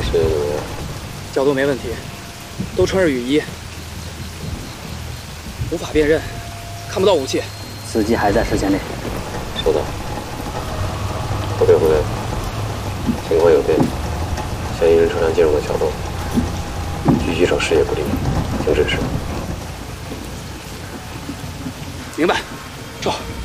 是角度没问题，都穿着雨衣，无法辨认，看不到武器。 司机还在视线内。 收到。不对，情况有变，嫌疑人车辆进入了桥洞，狙击手视野不灵，请指示。 明白，走。